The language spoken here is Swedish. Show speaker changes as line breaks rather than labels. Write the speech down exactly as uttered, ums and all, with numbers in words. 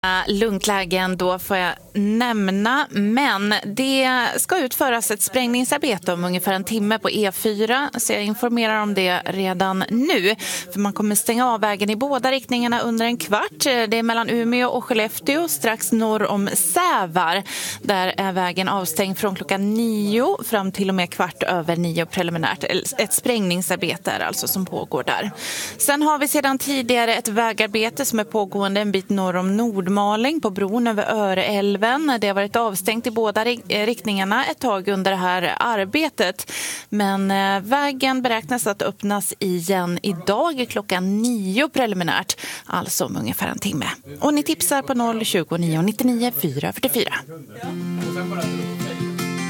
Lugnt lägen då får jag nämna, men det ska utföras ett sprängningsarbete om ungefär en timme på E fyra, så jag informerar om det redan nu. För man kommer stänga av vägen i båda riktningarna under en kvart. Det är mellan Umeå och Skellefteå, strax norr om Sävar. Där är vägen avstängd från klockan nio fram till och med kvart över nio preliminärt. Ett sprängningsarbete är alltså som pågår där. Sen har vi sedan tidigare ett vägarbete som är pågående en bit norr om Nordmaling på bron över Öreälven. Det har varit avstängt i båda riktningarna ett tag under det här arbetet. Men vägen beräknas att öppnas igen idag klockan nio preliminärt. Alltså om ungefär en timme. Och ni tipsar på noll tjugo nio nittionio fyra fyrtiofyra.